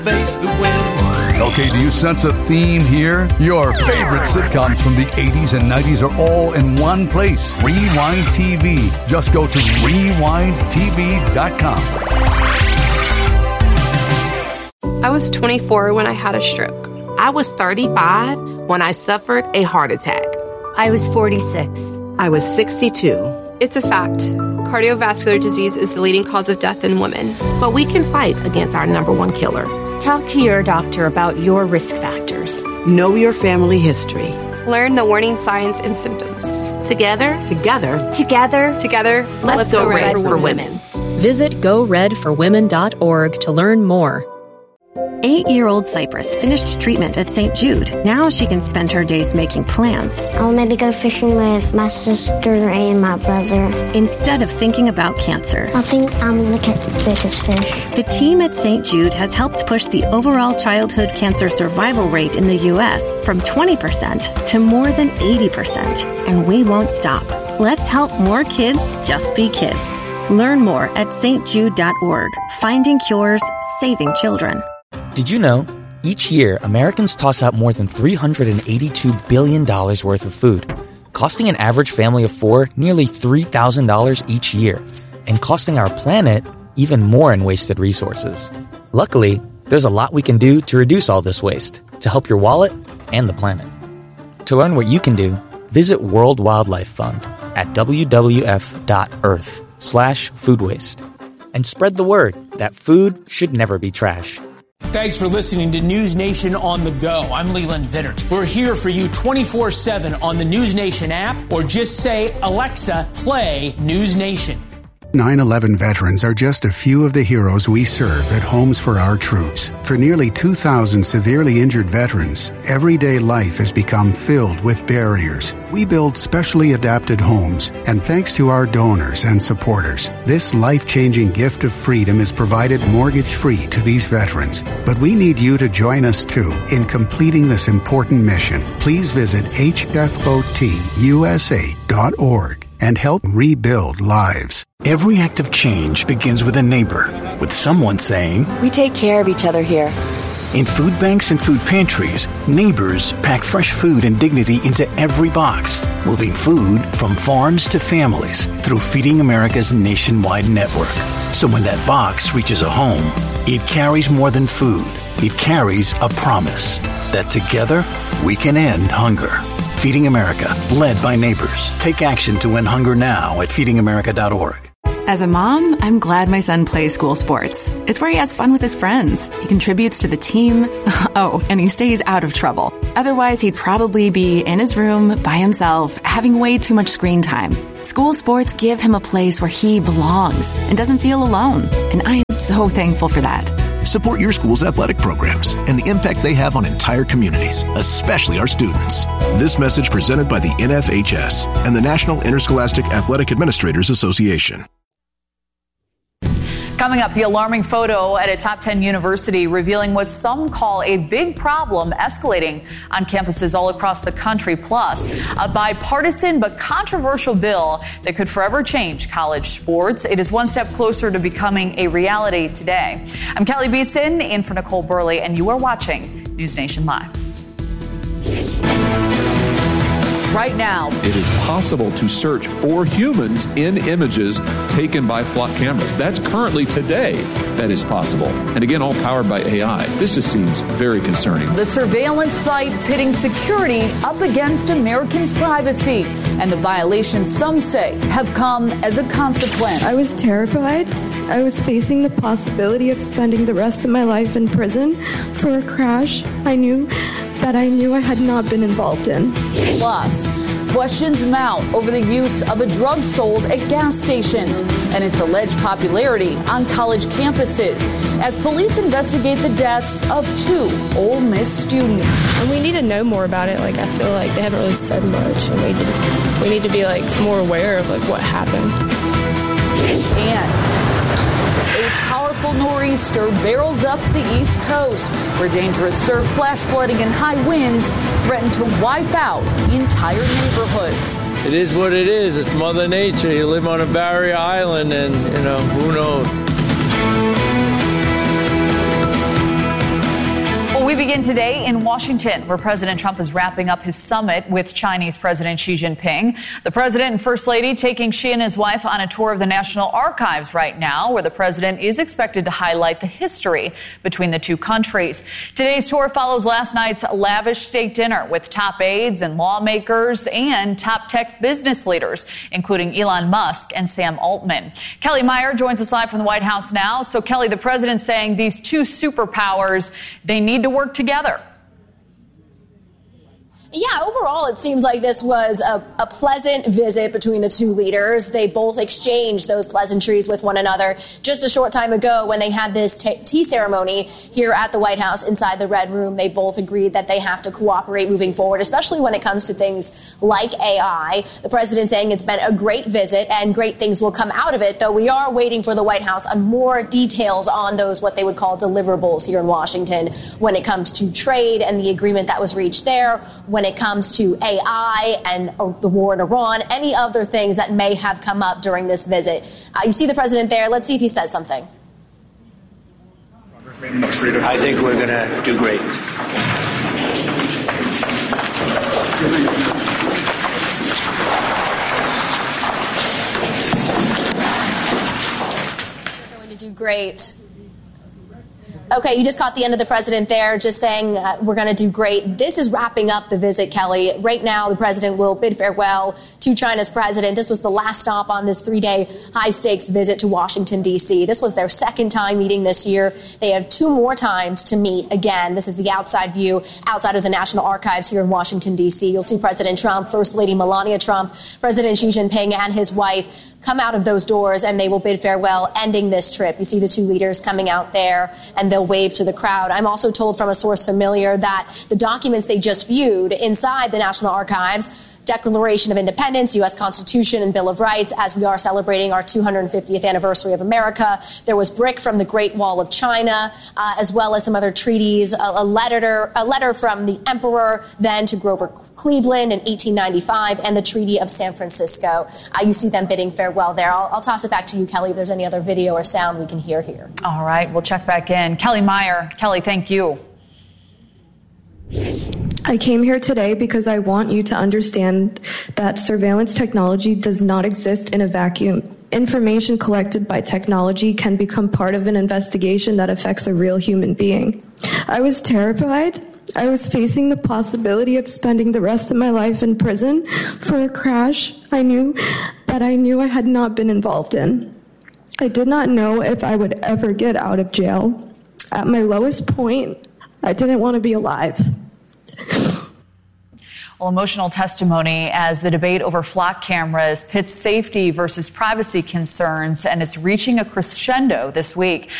Face the wind. Okay, do you sense a theme here? Your favorite sitcoms from the 80s and 90s are all in one place. Rewind TV. Just go to rewindtv.com. I was 24 when I had a stroke. I was 35 when I suffered a heart attack. I was 46. I was 62. It's a fact. Cardiovascular disease is the leading cause of death in women. But we can fight against our number one killer. Talk to your doctor about your risk factors. Know your family history. Learn the warning signs and symptoms. Together, let's go red for women. Visit goredforwomen.org to learn more. 8-year-old Cypress finished treatment at St. Jude. Now she can spend her days making plans. I'll maybe go fishing with my sister and my brother. Instead of thinking about cancer. I think I'm going to catch the biggest fish. The team at St. Jude has helped push the overall childhood cancer survival rate in the U.S. from 20% to more than 80%. And we won't stop. Let's help more kids just be kids. Learn more at stjude.org. Finding cures, saving children. Did you know, each year, Americans toss out more than $382 billion worth of food, costing an average family of 4 nearly $3,000 each year, and costing our planet even more in wasted resources. Luckily, there's a lot we can do to reduce all this waste, to help your wallet and the planet. To learn what you can do, visit World Wildlife Fund at wwf.earth/food waste. And spread the word that food should never be trash. Thanks for listening to News Nation on the go. I'm Leland Vittert. We're here for you 24/7 on the News Nation app, or just say, Alexa, play News Nation. 9/11 veterans are just a few of the heroes we serve at Homes for Our Troops. For nearly 2,000 severely injured veterans, everyday life has become filled with barriers. We build specially adapted homes, and thanks to our donors and supporters, this life-changing gift of freedom is provided mortgage-free to these veterans. But we need you to join us, too, in completing this important mission. Please visit hfotusa.org and help rebuild lives. Every act of change begins with a neighbor, with someone saying, "We take care of each other here." In food banks and food pantries, neighbors pack fresh food and dignity into every box, moving food from farms to families through Feeding America's nationwide network. So when that box reaches a home, it carries more than food. It carries a promise that together we can end hunger. Feeding America, led by neighbors. Take action to end hunger now at feedingamerica.org. As a mom, I'm glad my son plays school sports. It's where he has fun with his friends. He contributes to the team. Oh, and he stays out of trouble. Otherwise, he'd probably be in his room by himself, having way too much screen time. School sports give him a place where he belongs and doesn't feel alone. And I am so thankful for that. Support your school's athletic programs and the impact they have on entire communities, especially our students. This message presented by the NFHS and the National Interscholastic Athletic Administrators Association. Coming up, the alarming photo at a top 10 university revealing what some call a big problem escalating on campuses all across the country. Plus, a bipartisan but controversial bill that could forever change college sports. It is one step closer to becoming a reality today. I'm Kelly Beeson in for Nicole Burley, and you are watching News Nation Live. Right now, it is possible to search for humans in images taken by flock cameras. That's currently today that is possible. And again, all powered by AI. This just seems very concerning. The surveillance fight pitting security up against Americans' privacy, and the violations some say have come as a consequence. I was terrified. I was facing the possibility of spending the rest of my life in prison for a crash I knew I had not been involved in. Plus, questions mount over the use of a drug sold at gas stations and its alleged popularity on college campuses as police investigate the deaths of 2 Ole Miss students. And we need to know more about it. I feel like they haven't really said much, and we need to be more aware of what happened. And a powerful nor'easter barrels up the East Coast, where dangerous surf, flash flooding, and high winds threaten to wipe out entire neighborhoods. It is what it is. It's Mother Nature. You live on a barrier island, and, who knows? We begin today in Washington, where President Trump is wrapping up his summit with Chinese President Xi Jinping. The president and first lady taking Xi and his wife on a tour of the National Archives right now, where the president is expected to highlight the history between the two countries. Today's tour follows last night's lavish state dinner with top aides and lawmakers and top tech business leaders, including Elon Musk and Sam Altman. Kelly Meyer joins us live from the White House now. So, Kelly, the president's saying these two superpowers, they need to work together. Yeah, overall, it seems like this was a pleasant visit between the two leaders. They both exchanged those pleasantries with one another just a short time ago when they had this tea ceremony here at the White House inside the Red Room. They both agreed that they have to cooperate moving forward, especially when it comes to things like AI. The president saying it's been a great visit and great things will come out of it, though we are waiting for the White House on more details on those what they would call deliverables here in Washington when it comes to trade and the agreement that was reached there, when it comes to AI and the war in Iran, any other things that may have come up during this visit. You see the president there. Let's see if he says something. I think we're going to do great. We're going to do great. Okay, you just caught the end of the president there, just saying we're going to do great. This is wrapping up the visit, Kelly. Right now, the president will bid farewell to China's president. This was the last stop on this 3-day high-stakes visit to Washington, D.C. This was their second time meeting this year. They have 2 more times to meet again. This is the outside view outside of the National Archives here in Washington, D.C. You'll see President Trump, First Lady Melania Trump, President Xi Jinping and his wife come out of those doors, and they will bid farewell, ending this trip. You see the two leaders coming out there, and they'll wave to the crowd. I'm also told from a source familiar that the documents they just viewed inside the National Archives, Declaration of Independence, U.S. Constitution, and Bill of Rights, as we are celebrating our 250th anniversary of America. There was brick from the Great Wall of China, as well as some other treaties, a letter from the Emperor then to Grover Cleveland in 1895, and the Treaty of San Francisco. You see them bidding farewell there. I'll toss it back to you, Kelly, if there's any other video or sound we can hear here. All right, we'll check back in. Kelly Meyer. Kelly, thank you. I came here today because I want you to understand that surveillance technology does not exist in a vacuum. Information collected by technology can become part of an investigation that affects a real human being. I was terrified. I was facing the possibility of spending the rest of my life in prison for a crash I knew I had not been involved in. I did not know if I would ever get out of jail. At my lowest point, I didn't want to be alive. Well, emotional testimony as the debate over flock cameras pits safety versus privacy concerns, and it's reaching a crescendo this week.